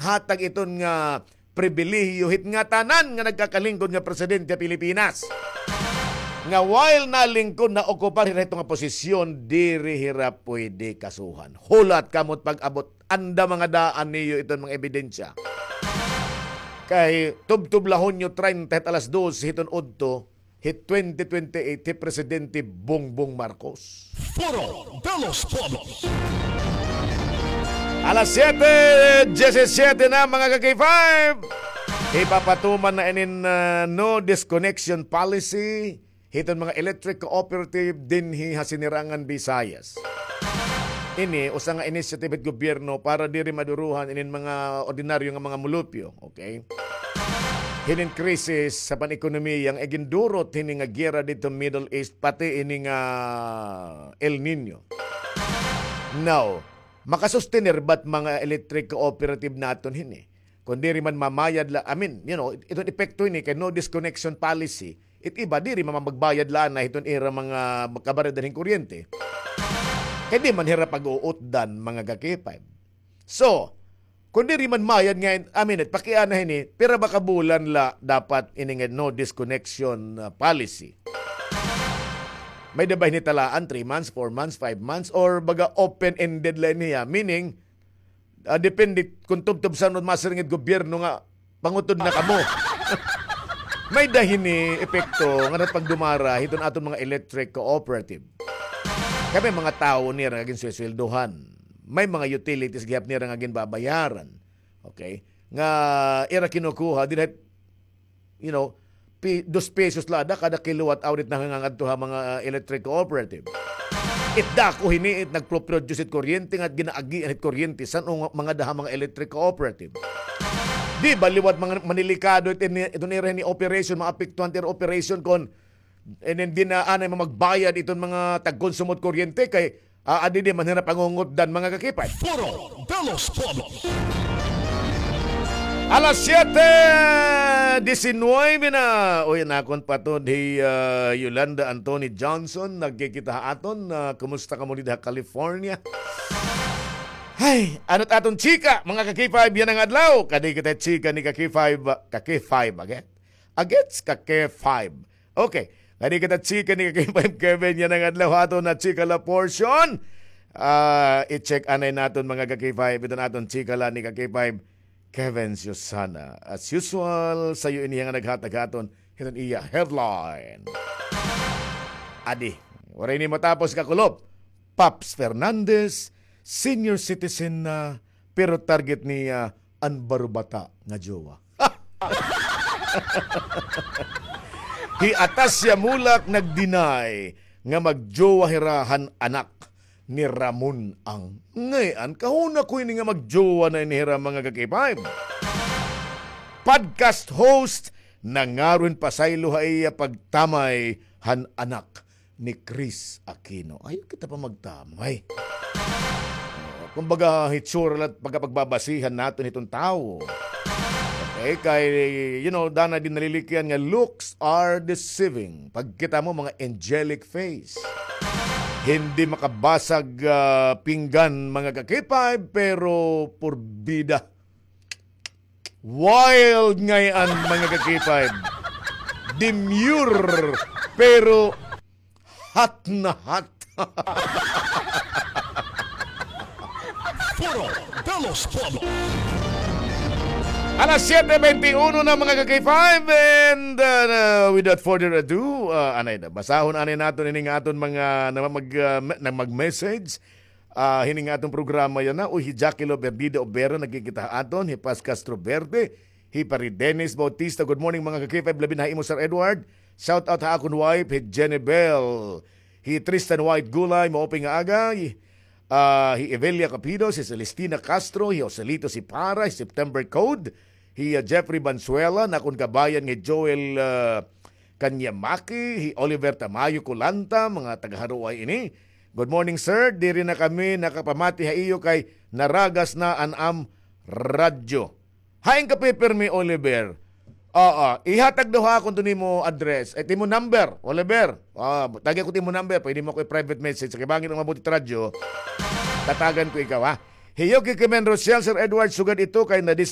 hatag iton nga pribilehiyo hit nga tanan nga nagkakalingkod nga presidente Pilipinas. Nga while nalingkod na okupar hira ito nga posisyon, diri hira pwede kasuhan. Hulat kamot pag-abot, anda mga daan niyo iton mga ebidensya. Kay tubtublahon nyo 30 alas 2 hiton udto, hit 2028 hit Presidente Bongbong Marcos. Foro de los Pueblos. Alas 7:17 na mga ka-K5. Ipapatuman na inin no disconnection policy hiton mga electric cooperative din hasinirangan Visayas. Ini usa nga initiative at gobyerno para diri maduruhan inin mga ordinaryo nga mga mulupyo, okay? Hinin krisis sa pan-ekonomiya ang egindurot hini nga giyera dito Middle East pati ini nga El Nino. Now, makasustenir ba't mga electric cooperative naton hini? Kung diri man mamayad la, itong epekto ini kay no disconnection policy, iba diri magbayad la na iton era mga kabaredan ng kuryente. Kaya di man hirap pag-uutdan mga ka-K5. So, kung diri man mayad nga, pakiana hini, pero baka bulan la dapat ini nga no disconnection policy. May dabay ni talaan 3 months, 4 months, 5 months, or baga open-ended lang niya. Meaning, depende kung tubtob sa masaringit gobyerno nga, pangutod na kamo. May dahin ni epekto nga pagdumara hiton aton mga electric cooperative. Kaya may mga tao niya nga sweldohan. May mga utilities gihap niya nga babayaran. Okay? Nga ira kinukuha, dinahit, 2 pesos lada kada kilowatt hour na hangangadto ha mga electric cooperative. Itda ko hiniit nagpo-produce it kuryente nga ginaagi it kuryente san mga daha mga electric cooperative. Di baliwat mga manilikado ito ni operation, mga apektuhan ito operation kon and then di na anay magbayad itong mga tagkonsumot kuryente kay adi di man hirap pangungot dan mga kakipay. Foro de los Pueblos. Alas 7:19 na. Uy, nakon pa to ni Yolanda Anthony Johnson. Nagkikita aton. Kumusta ka mo dito California? Ay, ano't aton chika, mga ka-K5 yan ang adlaw. Kadi kita chika ni ka-K5 agad? Agets ka-K5. Okay. Kadi kita chika ni ka-K5 Kevin yan ang adlaw aton na chika la portion. I-check anay naton mga ka-K5. Ito naton chika la ni ka-K5 Kevin Susana. As usual, sa'yo iniyang naghatag-haton, hinon iya headline. Adi, waray ni matapos kakulop. Paps Fernandez, senior citizen na, pero target niya anbarubata nga jowa. Hiatas siya mulak nag-deny nga magjowa hirahan anak ni Ramon ang ngayon. Kahuna ko ini nga magjowa na inihira mga kakipay. Podcast host na ngaron pasaylo ay pagtamay han anak ni Chris Aquino. Ayaw kita pa magtamay. Kumbaga hitsura at pagpagbabasihan natin itong tao. Okay, kay, dana din nalilikyan nga looks are deceiving. Pagkita mo mga angelic face. Hindi makabasag pinggan mga kakipay, pero purbida. Wild ngayon mga kakipay. Demure, pero hot na hot. Foro de los Pueblos. Alas 7:21 na mga ka-K5 and without further ado, basahon anay naton ining aton mga mag-message. Hining atong programa yan na. Hi Jackie Loberdida Obera nagkikita aton. Hi Paz Castro Verde. Hi Pari Dennis Bautista. Good morning mga ka-K5. Labin ha imo Sir Edward. Shout out ha akong wife. Hi Jenny Bell. Hi Tristan White Gulay. Maoping aga. Hi Evelia Capido, si Celestina Castro, hi Joselito si Para, hi September Code, hi Jeffrey Bansuela, nakon kabayan ni Joel Kanyamaki, hi Oliver Tamayo Kulanta, mga tagaharuay ini. Good morning sir, diri na kami nakapamati ha iyo kay naragas na anam radyo. Haing ka paper mi Oliver. Ihatag daw ha kung mo address. Ito mo number, Oliver. Tagyan ko mo number. Pwede mo ko private message. Kaya bangin ang mabuti radyo. Tatagan ko ikaw ha. Hiyo kay Kemen Rochelle, Sir Edward, sugad ito kay